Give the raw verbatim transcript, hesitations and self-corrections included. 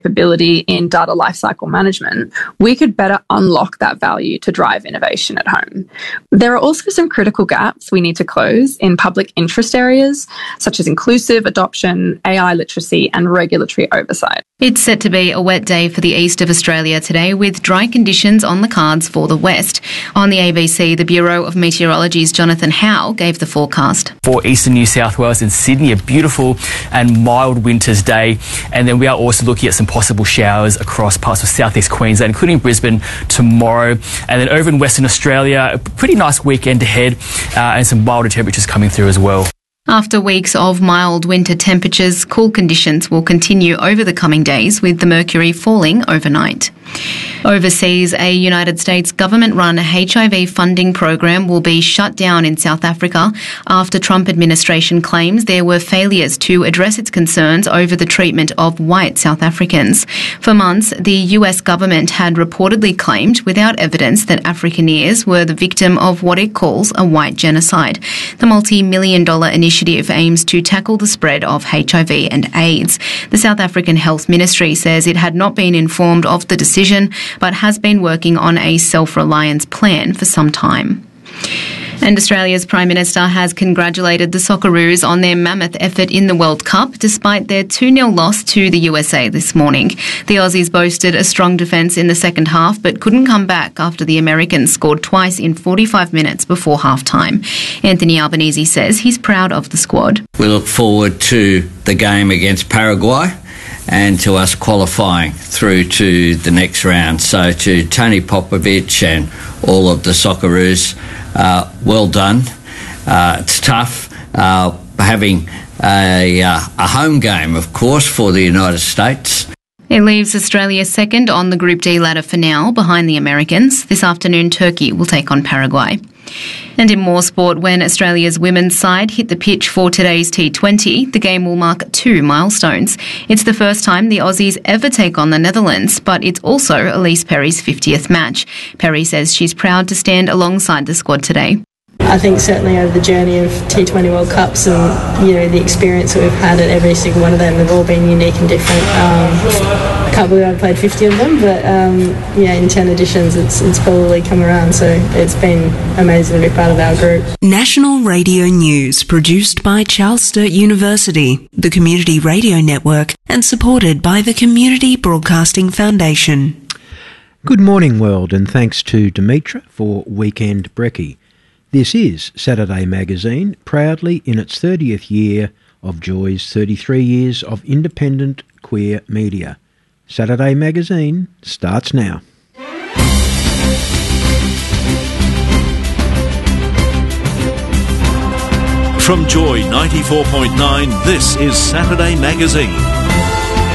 capability in data lifecycle management, we could better unlock that value to drive innovation at home. There are also some critical gaps we need to close in public interest areas, such as inclusive adoption, A I literacy, and regulatory oversight. It's set to be a wet day for the east of Australia today, with dry conditions on the cards for the west. On the A B C, the Bureau of Meteorology's Jonathan Howe gave the forecast. For eastern New South Wales and Sydney, a beautiful and mild winter's day. And then we are also looking at some possible showers across parts of southeast Queensland, including Brisbane tomorrow. And then over in Western Australia, a pretty nice weekend ahead uh, and some milder temperatures coming through as well. After weeks of mild winter temperatures, cool conditions will continue over the coming days, with the mercury falling overnight. Overseas, a United States government-run H I V funding program will be shut down in South Africa after Trump administration claims there were failures to address its concerns over the treatment of white South Africans. For months, the U S government had reportedly claimed, without evidence, that Afrikaners were the victim of what it calls a white genocide. The multi-million dollar initiative aims to tackle the spread of H I V and AIDS. The South African Health Ministry says it had not been informed of the decision, but has been working on a self-reliance plan for some time. And Australia's Prime Minister has congratulated the Socceroos on their mammoth effort in the World Cup, despite their two nil loss to the U S A this morning. The Aussies boasted a strong defence in the second half, but couldn't come back after the Americans scored twice in forty-five minutes before half-time. Anthony Albanese says he's proud of the squad. We look forward to the game against Paraguay and to us qualifying through to the next round. So to Tony Popovic and all of the Socceroos, uh, well done. Uh, it's tough uh, having a, uh, a home game, of course, for the United States. It leaves Australia second on the Group D ladder for now, behind the Americans. This afternoon, Turkey will take on Paraguay. And in more sport, when Australia's women's side hit the pitch for today's T twenty, the game will mark two milestones. It's the first time the Aussies ever take on the Netherlands, but it's also Elise Perry's fiftieth match. Perry says she's proud to stand alongside the squad today. I think certainly over the journey of T twenty World Cups and, you know, the experience that we've had at every single one of them, they've all been unique and different. Um, I can't believe I've played fifty of them, but um, yeah, in ten editions it's, it's probably come around, so it's been amazing to be part of our group. National Radio News, produced by Charles Sturt University, the Community Radio Network, and supported by the Community Broadcasting Foundation. Good morning, world, and thanks to Demetra for Weekend Brekkie. This is Saturday Magazine, proudly in its thirtieth year of Joy's thirty-three years of independent queer media. Saturday Magazine starts now. From Joy ninety-four point nine, this is Saturday Magazine.